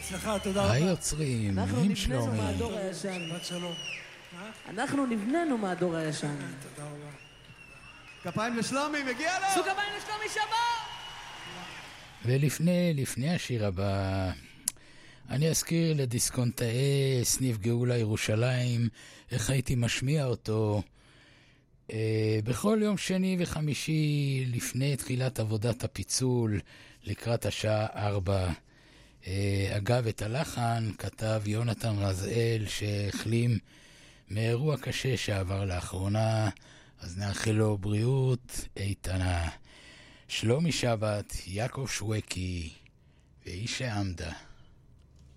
בהצלחה, תודה רבה. היוצרים, עם שלומי. שבת שלום. אנחנו נבננו מהדור הישן. תודה רבה. כפיים לשלומי, מגיע לו! עשו כפיים לשלומי שבת! ולפני השיר הבא, אני אזכיר לדיסקונטאי סניף גאולה ירושלים איך הייתי משמיע אותו בכל יום שני וחמישי לפני תחילת עבודת הפיצול לקראת השעה 4. אגב, את הלחן כתב יונתן רזאל שהחלים מאירוע קשה שעבר לאחרונה, אז נאחל לו בריאות איתנה. שלומי שבת, יעקב שווקי ואיש העמדה.